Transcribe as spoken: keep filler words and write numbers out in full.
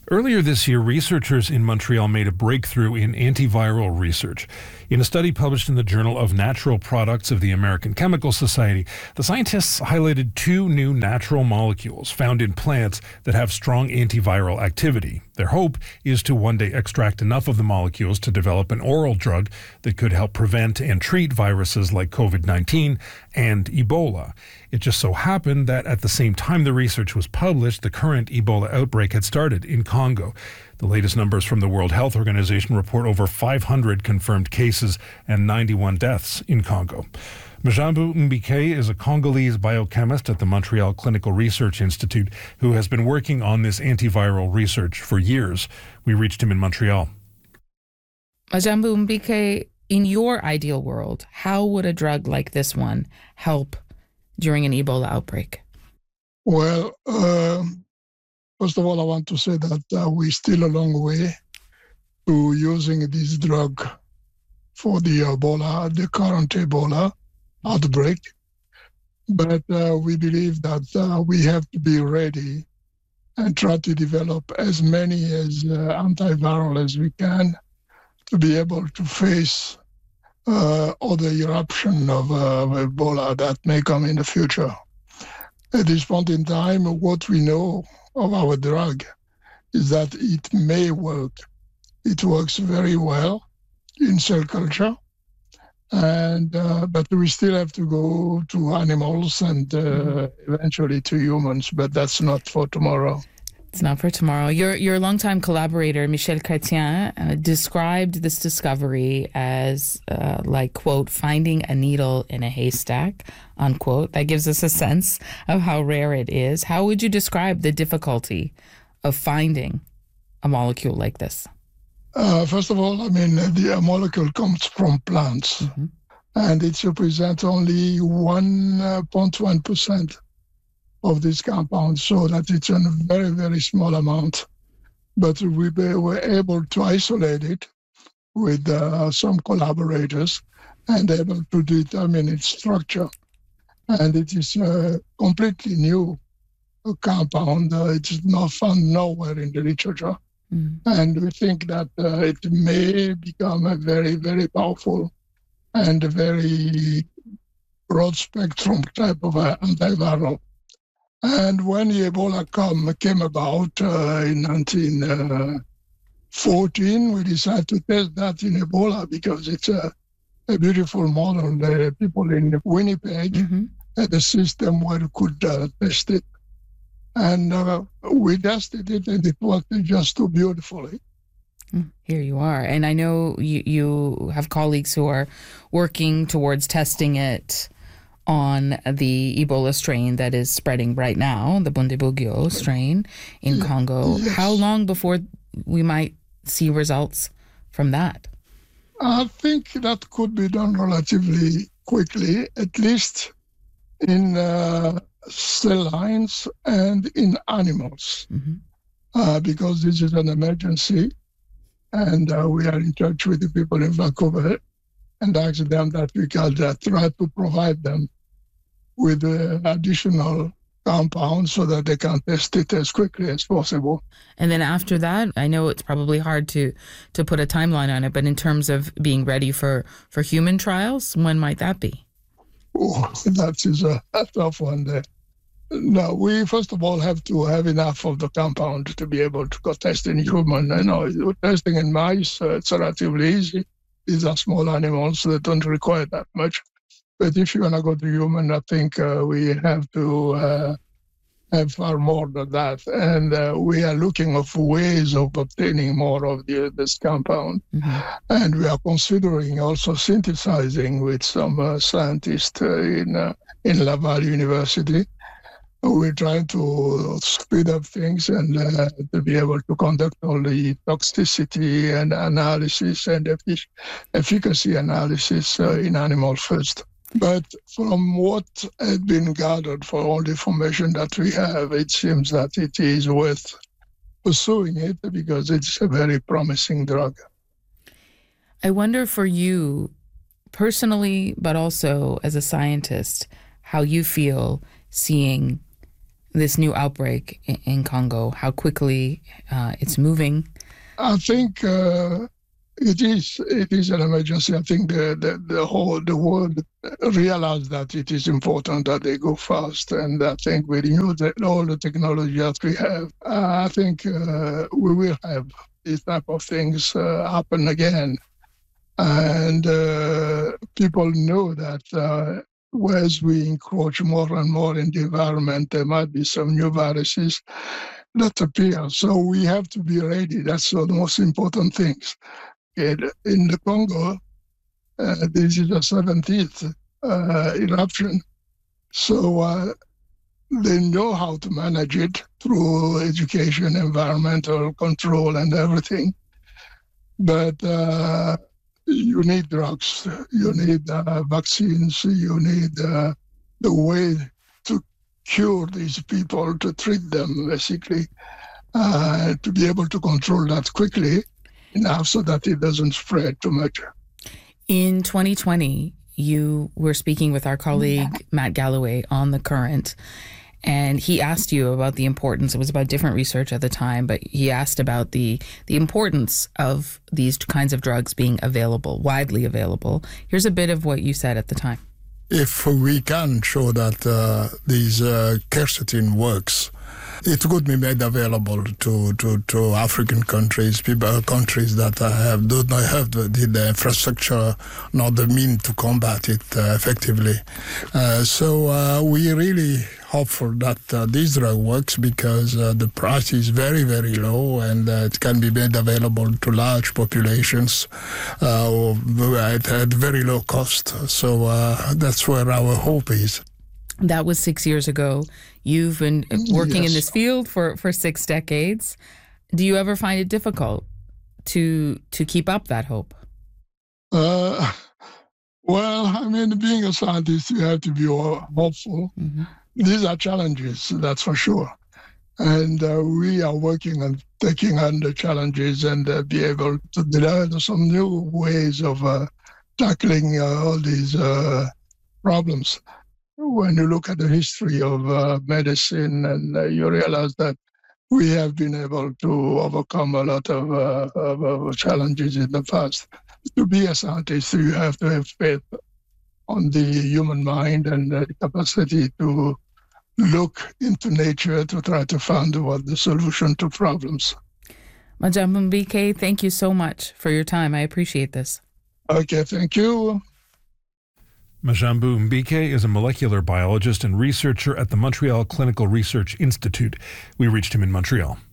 Earlier this year, researchers in Montreal made a breakthrough in antiviral research. In a study published in the Journal of Natural Products of the American Chemical Society, the scientists highlighted two new natural molecules found in plants that have strong antiviral activity. Their hope is to one day extract enough of the molecules to develop an oral drug that could help prevent and treat viruses like covid nineteen and Ebola. It just so happened that at the same time the research was published, the current Ebola outbreak had started in Congo. The latest numbers from the World Health Organization report over five hundred confirmed cases and ninety-one deaths in Congo. Majambu Mbike is a Congolese biochemist at the Montreal Clinical Research Institute who has been working on this antiviral research for years. We reached him in Montreal. Majambu Mbike, in your ideal world, how would a drug like this one help during an Ebola outbreak? Well, uh, first of all, I want to say that uh, we're still a long way to using this drug for the Ebola, the current Ebola outbreak. But uh, we believe that uh, we have to be ready and try to develop as many as uh, antiviral as we can to be able to face uh, other eruption of, uh, of Ebola that may come in the future. At this point in time, what we know of our drug is that it may work. It works very well in cell culture, and uh, but we still have to go to animals and uh, eventually to humans, but that's not for tomorrow. It's not for tomorrow. Your your longtime collaborator, Michel Chrétien, uh, described this discovery as, uh, like, quote, finding a needle in a haystack, unquote. That gives us a sense of how rare it is. How would you describe the difficulty of finding a molecule like this? Uh, first of all, I mean, the molecule comes from plants, mm-hmm. and it represents only one point one percent of this compound, so that it's a very, very small amount. But we were able to isolate it with uh, some collaborators and able to determine its structure. And it is a completely new compound. Uh, it's not found nowhere in the literature. Mm. And we think that uh, it may become a very, very powerful and a very broad spectrum type of uh, antiviral. And when the Ebola come, came about uh, in nineteen fourteen, we decided to test that in Ebola because it's a, a beautiful model. The people in Winnipeg mm-hmm. had a system where you could uh, test it. And uh, we tested it, and it worked just too beautifully. Here you are. And I know you, you have colleagues who are working towards testing it on the Ebola strain that is spreading right now, the Bundibugyo strain in yeah. Congo. Yes. How long before we might see results from that? I think that could be done relatively quickly, at least in uh, cell lines and in animals, mm-hmm. uh, because this is an emergency. And uh, we are in touch with the people in Vancouver and ask them that we can uh, try to provide them with uh, additional compounds so that they can test it as quickly as possible. And then after that, I know it's probably hard to, to put a timeline on it, but in terms of being ready for, for human trials, when might that be? Oh, that is a, a tough one there. No, we first of all have to have enough of the compound to be able to go test in human. I know testing in mice, uh, it's relatively easy. These are small animals that don't require that much. But if you're going to go to human, I think uh, we have to uh, have far more than that. And uh, we are looking of ways of obtaining more of the, this compound. Mm-hmm. And we are considering also synthesizing with some uh, scientists uh, in, uh, in Laval University. We're trying to speed up things and uh, to be able to conduct all the toxicity and analysis and effic- efficacy analysis uh, in animals first. But from what had been gathered for all the information that we have, it seems that it is worth pursuing it because it's a very promising drug. I wonder for you personally, but also as a scientist, how you feel seeing this new outbreak in, in Congo, how quickly uh, it's moving? I think uh, it is it is an emergency. I think the, the, the whole the world realized that it is important that they go fast. And I think with you know, all the technology that we have, uh, I think uh, we will have these type of things uh, happen again. And uh, people know that uh, as we encroach more and more in the environment, there might be some new viruses that appear. So we have to be ready. That's uh, the most important things. In, in the Congo, uh, this is the seventeenth uh, eruption. So uh, they know how to manage it through education, environmental control, and everything. But uh, you need drugs, you need uh, vaccines, you need uh, the way to cure these people, to treat them, basically, uh, to be able to control that quickly enough so that it doesn't spread too much. In twenty twenty, you were speaking with our colleague, Matt Galloway, on The Current, and he asked you about the importance. It was about different research at the time, but he asked about the the importance of these kinds of drugs being available, widely available. Here's a bit of what you said at the time. If we can show that uh, these uh, quercetin works, it could be made available to, to, to African countries, people, countries that have do not have the, the infrastructure nor the means to combat it uh, effectively. Uh, so uh, we really hopeful that uh, this drug works because uh, the price is very, very low and uh, it can be made available to large populations uh, at, at very low cost. So uh, that's where our hope is. That was six years ago. You've been working Yes. in this field for, for six decades. Do you ever find it difficult to to keep up that hope? Uh, well, I mean, being a scientist, you have to be hopeful. Mm-hmm. These are challenges, that's for sure. And uh, we are working on taking on the challenges and uh, be able to develop some new ways of uh, tackling uh, all these uh, problems. When you look at the history of uh, medicine, and uh, you realize that we have been able to overcome a lot of, uh, of, of challenges in the past. To be a scientist, you have to have faith on the human mind and the capacity to look into nature to try to find what the solution to problems. Majambo Mbike, thank you so much for your time. I appreciate this. Okay, thank you. Majambo Mbike is a molecular biologist and researcher at the Montreal Clinical Research Institute. We reached him in Montreal.